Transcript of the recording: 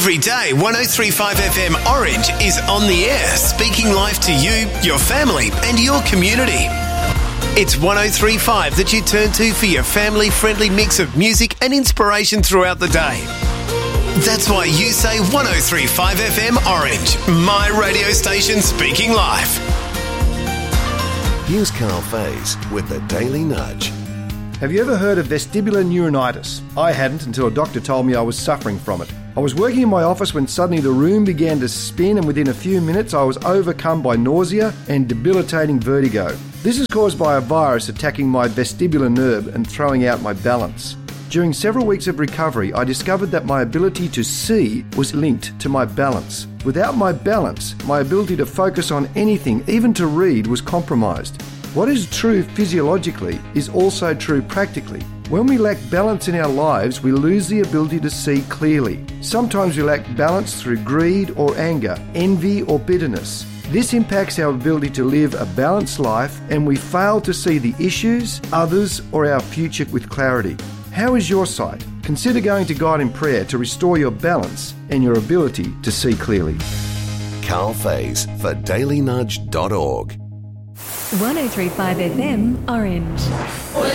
Every day, 103.5 FM Orange is on the air, speaking life to you, your family and your community. It's 103.5 that you turn to for your family-friendly mix of music and inspiration throughout the day. That's why you say 103.5 FM Orange, my radio station speaking life. Here's Carl Faze with the Daily Nudge. Have you ever heard of vestibular neuronitis? I hadn't until a doctor told me I was suffering from it. I was working in my office when suddenly the room began to spin, and within a few minutes I was overcome by nausea and debilitating vertigo. This is caused by a virus attacking my vestibular nerve and throwing out my balance. During several weeks of recovery, I discovered that my ability to see was linked to my balance. Without my balance, my ability to focus on anything, even to read, was compromised. What is true physiologically is also true practically. When we lack balance in our lives, we lose the ability to see clearly. Sometimes we lack balance through greed or anger, envy or bitterness. This impacts our ability to live a balanced life, and we fail to see the issues, others, or our future with clarity. How is your sight? Consider going to God in prayer to restore your balance and your ability to see clearly. Carl Faze for dailynudge.org. 103.5 FM Orange.